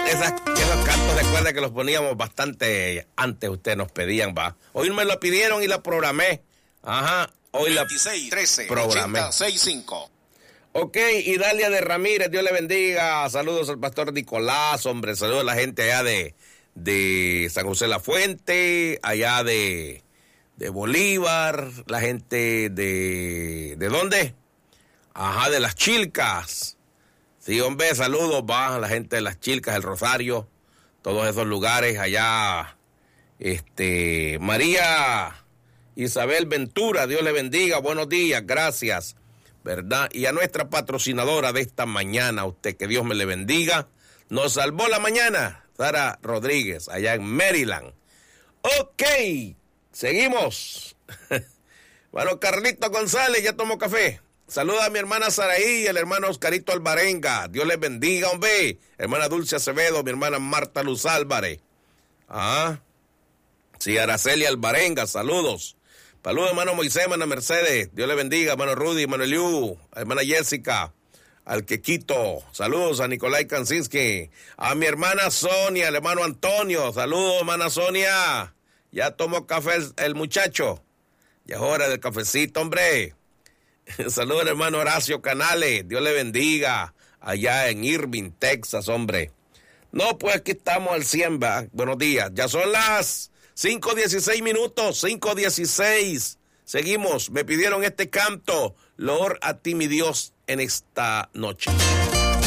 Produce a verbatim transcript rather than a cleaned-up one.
esas, esos cantos, recuerda que los poníamos bastante antes, ustedes nos pedían, va. Hoy me lo pidieron y la programé. Ajá, hoy veintiséis, la trece, programé. ochenta, sesenta y cinco. Ok, Idalia de Ramírez, Dios le bendiga. Saludos al pastor Nicolás, hombre. Saludos a la gente allá de, de San José La Fuente, allá de, de Bolívar, la gente de... ¿De dónde? Ajá, de Las Chilcas. Sí, hombre, saludos, va a la gente de Las Chilcas, el Rosario, todos esos lugares allá. Este, María Isabel Ventura, Dios le bendiga, buenos días, gracias, ¿verdad? Y a nuestra patrocinadora de esta mañana, usted que Dios me le bendiga, nos salvó la mañana, Sara Rodríguez, allá en Maryland. Ok, seguimos. Bueno, Carlito González, ya tomó café. Saluda a mi hermana Saraí y al hermano Oscarito Alvarenga. Dios les bendiga, hombre. Hermana Dulce Acevedo, mi hermana Marta Luz Álvarez. Ah, sí, Araceli Alvarenga, saludos. Saludos, hermano Moisés, hermana Mercedes. Dios le bendiga, hermano Rudy, hermano Eliú, hermana Jessica, al Quequito. Saludos a Nicolai Kansinski. A mi hermana Sonia, el hermano Antonio. Saludos, hermana Sonia. Ya tomó café el, el muchacho. Ya es hora del cafecito, hombre. Saludos al hermano Horacio Canales, Dios le bendiga, allá en Irving, Texas, hombre. No, pues aquí estamos al cien, ¿va? Buenos días, ya son las cinco dieciséis minutos, cinco dieciséis. Seguimos, me pidieron este canto, Loor a ti mi Dios en esta noche.